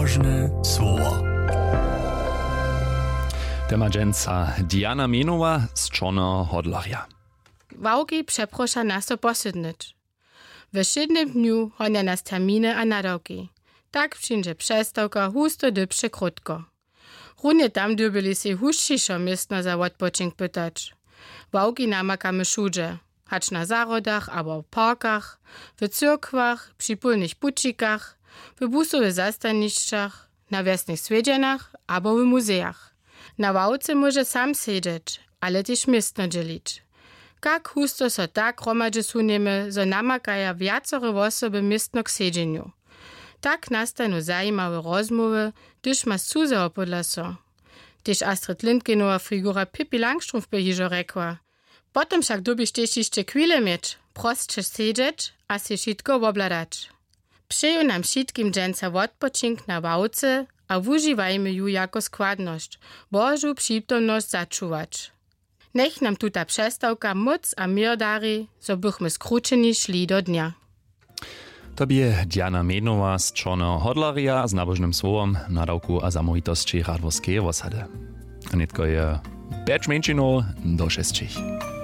nabożne słowo. Temadženca Diana Menova z Čorného Hodlerja. Wałki przeprosza nas to posydnyć. W 7 dniu honia nas terminy a nadawki. Tak przyjdzie przestawka husto dybsze krótko. Runie tam dybyli się huszczyszo miestno za odpoczynk pytać. Wałki namakamy wszędzie, hacz na zarodach albo w parkach, w cyrkwach, przy pólnych pucikach, w busowych zastaniszczach, na wiesnych swiedzianach albo w muzeach. Na wałce może sam siedzieć, ale też miestno dzielić. Jak husto so tak gromadźe suniemy, zo namakaja wiacore osoby miestno k siedzeniu. Tak nastanu zajímawe rozmowy, gdyż ma cuzeho podla so. Tyż Astrid Lindgrenowa figura Pippi Langstrumpf by hižo rekła. Potom však dobiš tež ještě chwilę mieć, prostše siedzieć, a si šitko wobladać. Přeju nam šitkim dženca odpočink na wałce, a wuživajmy ju jako składność, Bożu przytomność zaczuwać. Nech nam tuta przestawka moc a mir dari, so bychmy skručeni szli do dnia. Tobie Diana Menova z Čorného Hodlerja z nabožnym słowom nadawku a zamohitosti Radworskiej osady. A netko je 5 menšinov do 6.